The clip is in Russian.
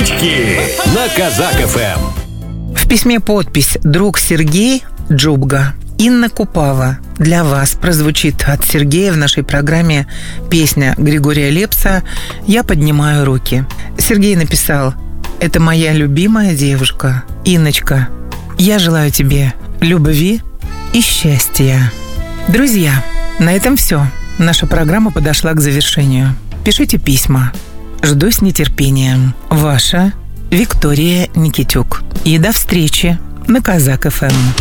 Девочки на Казак ФМ. В письме подпись «Друг Сергей Джубга». Инна Купава. Для вас прозвучит от Сергея в нашей программе песня Григория Лепса «Я поднимаю руки». Сергей написал: «Это моя любимая девушка, Инночка. Я желаю тебе любви и счастья». Друзья, на этом все. Наша программа подошла к завершению. Пишите письма. Жду с нетерпением. Ваша Виктория Никитюк. И до встречи на Казак ФМ.